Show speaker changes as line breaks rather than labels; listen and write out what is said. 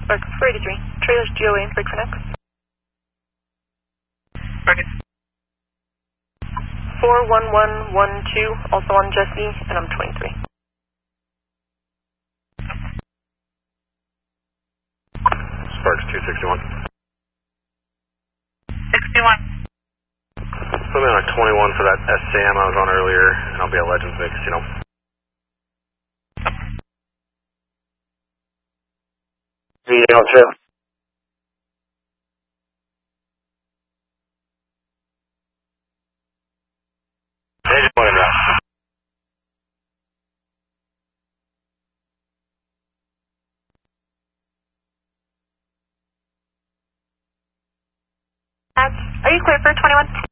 Sparks 483. Trailers GOA, break for next.
Rocket.
41112, also on Jesse, and I'm 23.
Sparks 261.
61.
Put me on a 21 for that SAM I was on earlier, and I'll be at Legends Bay Casino.
VL2.
Engine 1 and
Are you clear for 21?